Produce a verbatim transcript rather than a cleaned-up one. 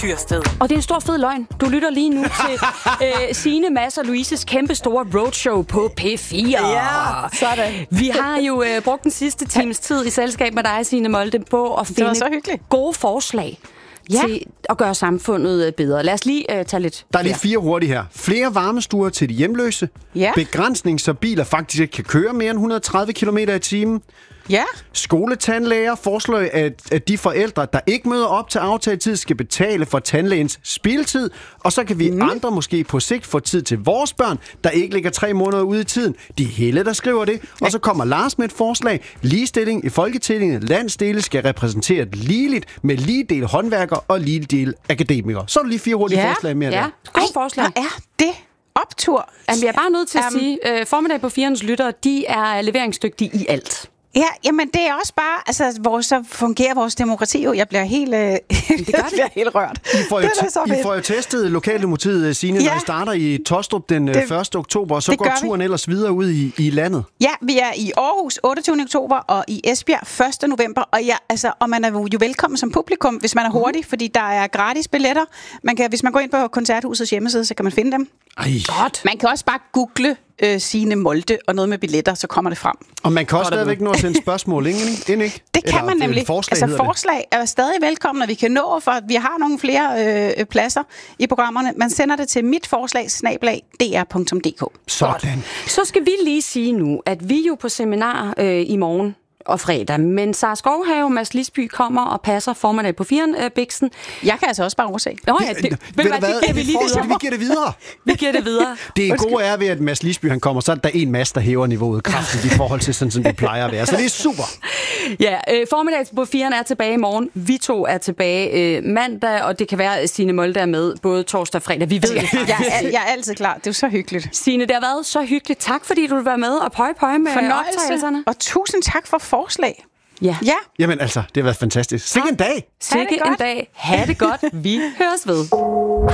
Tyrsted. Og det er en stor fed løgn. Du lytter lige nu til øh, Signe, Mads og Louises kæmpe store roadshow på P fire. Ja, sådan. Vi har jo øh, brugt den sidste times tid i selskab med dig, Signe Molde, på at finde gode forslag ja. til at gøre samfundet bedre. Lad os lige øh, tage lidt. Der er lige fire hurtige her. Flere varmestuer til de hjemløse. Ja. Begrænsning, så biler faktisk ikke kan køre mere end et hundrede og tredive kilometer i timen. Ja. Skoletandlæger foreslår, at, at de forældre, der ikke møder op til aftaletid, skal betale for tandlægens spildtid. Og så kan vi mm. andre måske på sigt få tid til vores børn, der ikke ligger tre måneder ude i tiden. De er Helle, der skriver det. Og så kommer Lars med et forslag. Ligestilling i Folketinget. Landsdele skal repræsentere ligeligt med lige del håndværkere og lige del akademikere. Så er der lige fire hurtige ja. forslag mere ja. der. Gode forslag. Hvad er det? Optur. Jamen, jeg er bare nødt til at um, sige, øh, formiddag på firens lyttere, de er leveringsdygtige i alt. Ja, jamen det er også bare, altså hvor så fungerer vores demokrati jo. Jeg bliver helt, øh, det gør det. bliver helt rørt. I får jo, t- I får jo testet lokaldemokratiet, Signe, ja. når I starter i Tostrup den det, første oktober, og så går turen vi. ellers videre ud i, i landet. Ja, vi er i Aarhus otteogtyvende oktober og i Esbjerg første november, og ja, altså, og man er jo velkommen som publikum, hvis man er hurtig, mm. fordi der er gratis billetter. Man kan, hvis man går ind på Koncerthusets hjemmeside, så kan man finde dem. Ej. Godt. Man kan også bare google øh, Signe Molde og noget med billetter, så kommer det frem. Og man kan også stadigvæk nå at sende spørgsmål ind, ind, ikke? Det kan Eller, man nemlig. Forslag altså forslag er stadig velkommen, og vi kan nå, for vi har nogle flere øh, pladser i programmerne. Man sender det til mitforslag snabel-a d r punktum d k. Sådan. Så skal vi lige sige nu, at vi jo på seminar øh, i morgen og fredag, men Sara Skovhave, Mads Lisby kommer og passer formiddag på firen, øh, Biksen. Jeg kan altså også bare overse. Nå ja, det, det, ved hvad, det giver vi lige videre. Vi giver det videre. Vi giver det videre. Det gode er ved, at Mads Lisby han kommer, så er der en Mads, der hæver niveauet kraftigt i forhold til sådan, som det plejer at være. Så det er super. Ja, øh, formiddag på firen er tilbage i morgen. Vi to er tilbage øh, mandag, og det kan være, at Signe Molde er med både torsdag og fredag. Vi ved det. jeg, er, jeg er altid klar. Det er jo så hyggeligt. Signe, det har været så hyggeligt. Tak, fordi du vil være med og pøje pøje med optagelserne. Og tusind tak for forslag. Ja. ja. Jamen altså, det har været fantastisk. Sikke en dag. Sikke en dag. Ha' det godt. Vi høres ved.